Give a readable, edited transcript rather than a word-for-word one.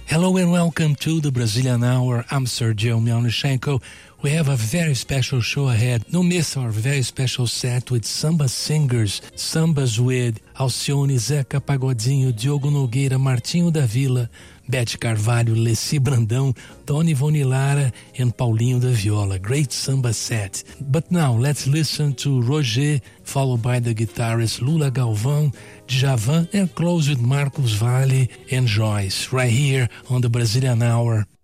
Hello and welcome to the Brazilian Hour. I'm Sergio Melnichenko. We have a very special show ahead. Don't miss our very special set with samba singers. Sambas with Alcione, Zeca Pagodinho, Diogo Nogueira, Martinho da Vila, Bete Carvalho, Leci Brandão, Dona Ivone Lara, and Paulinho da Viola. Great samba set. But now let's listen to Roger, followed by the guitarist Lula Galvão, Djavan, and close with Marcos Valle and Joyce, right here on the Brazilian Hour.